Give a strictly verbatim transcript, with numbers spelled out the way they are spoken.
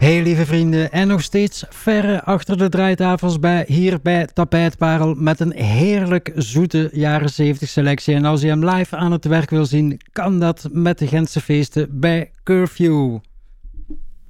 Hey lieve vrienden, en nog steeds verre achter de draaitafels bij, hier bij Tapijtparel met een heerlijk zoete jaren zeventig selectie. En als je hem live aan het werk wil zien, kan dat met de Gentse feesten bij Curfew.